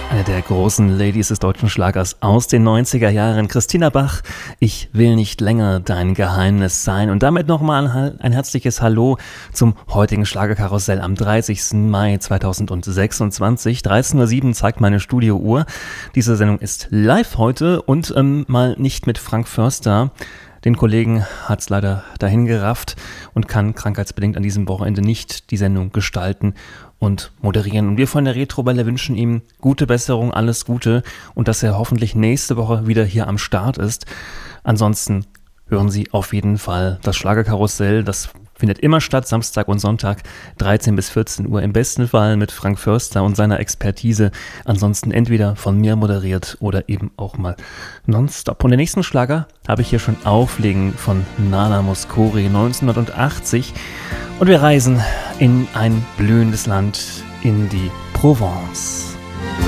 Eine der großen Ladies des deutschen Schlagers aus den 90er Jahren, Christina Bach, ich will nicht länger dein Geheimnis sein. Und damit nochmal ein herzliches Hallo zum heutigen Schlagerkarussell am 30. Mai 2026. 13:07 Uhr zeigt meine Studiouhr. Diese Sendung ist live heute und mal nicht mit Frank Förster. Den Kollegen hat es leider dahin gerafft und kann krankheitsbedingt an diesem Wochenende nicht die Sendung gestalten und moderieren. Und wir von der Retrowelle wünschen ihm gute Besserung, alles Gute und dass er hoffentlich nächste Woche wieder hier am Start ist. Ansonsten hören Sie auf jeden Fall das Schlagerkarussell, das findet immer statt, Samstag und Sonntag, 13 bis 14 Uhr, im besten Fall mit Frank Förster und seiner Expertise. Ansonsten entweder von mir moderiert oder eben auch mal nonstop. Und den nächsten Schlager habe ich hier schon auflegen von Nana Mouskouri 1980. Und wir reisen in ein blühendes Land, in die Provence.